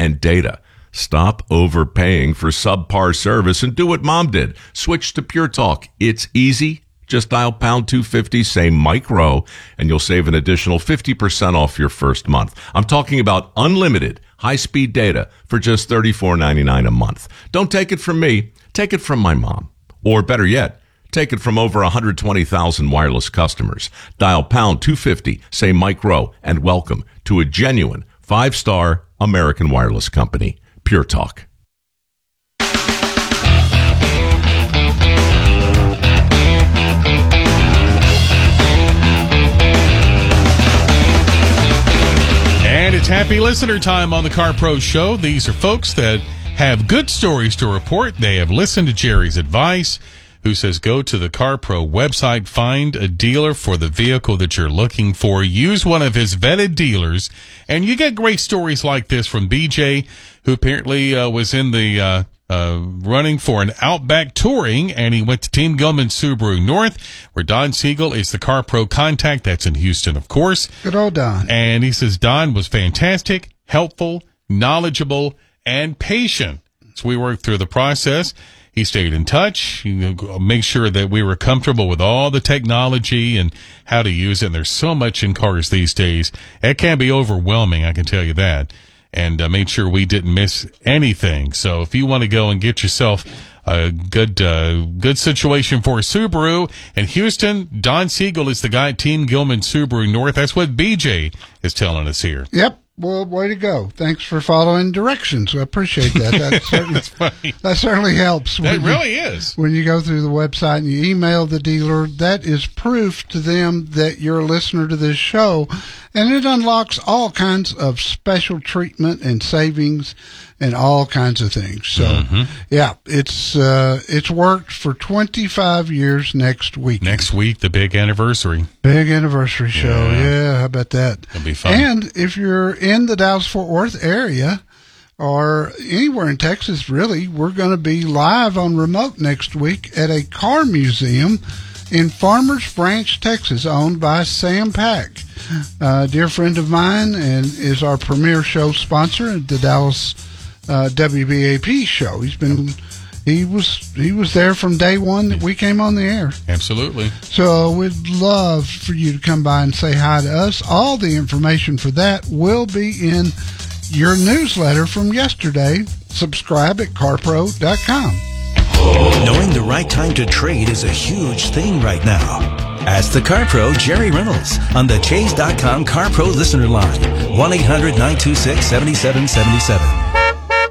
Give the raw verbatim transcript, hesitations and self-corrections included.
and data. Stop overpaying for subpar service and do what Mom did. Switch to Pure Talk. It's easy. Just dial pound two fifty, say Mike Rowe, and you'll save an additional fifty percent off your first month. I'm talking about unlimited high-speed data for just thirty-four ninety-nine a month. Don't take it from me. Take it from my mom. Or better yet, take it from over one hundred twenty thousand wireless customers. Dial pound two fifty, say Mike Rowe, and welcome to a genuine five-star American wireless company, Pure Talk. And it's happy listener time on the Car Pro Show. These are folks that have good stories to report. They have listened to Jerry's advice, who says go to the Car Pro website, find a dealer for the vehicle that you're looking for, use one of his vetted dealers, and you get great stories like this from B J, who apparently uh, was in the uh, uh, running for an Outback Touring, and he went to Team Gilman Subaru North, where Don Siegel is the Car Pro contact. That's in Houston, of course. Good old Don. And he says Don was fantastic, helpful, knowledgeable, and patient. So we worked through the process. He stayed in touch, he made sure that we were comfortable with all the technology and how to use it. And there's so much in cars these days. It can be overwhelming, I can tell you that. And uh, made sure we didn't miss anything. So if you want to go and get yourself a good uh, good situation for a Subaru in Houston, Don Siegel is the guy at Team Gilman Subaru North. That's what B J is telling us here. Yep. Well, way to go. Thanks for following directions. I appreciate that. That certainly, that certainly helps. That when really you, is. When you go through the website and you email the dealer, that is proof to them that you're a listener to this show. And it unlocks all kinds of special treatment and savings and all kinds of things. So, mm-hmm. yeah, it's uh, it's worked for twenty-five years next week. Next week, the big anniversary. Big anniversary show. Yeah, yeah, how about that? It'll be fun. And if you're in the Dallas-Fort Worth area or anywhere in Texas, really, we're going to be live on remote next week at a car museum in Farmers Branch, Texas, owned by Sam Pack, a dear friend of mine, and is our premier show sponsor at the Dallas uh, W B A P show. He's been, he was, he was there from day one that we came on the air. Absolutely. So we'd love for you to come by and say hi to us. All the information for that will be in your newsletter from yesterday. Subscribe at car pro dot com. Knowing the right time to trade is a huge thing right now. Ask the Car Pro, Jerry Reynolds, on the Chase dot com Car Pro listener line, one eight hundred nine two six seven seven seven seven.